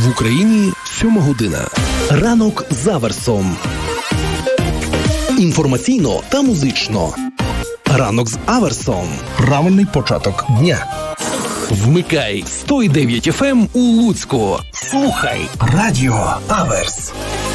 В Україні 7 година. Ранок з Аверсом. Інформаційно та музично. Ранок з Аверсом. Правильний початок дня. Вмикай 101,9 FM у Луцьку. Слухай Радіо Аверс.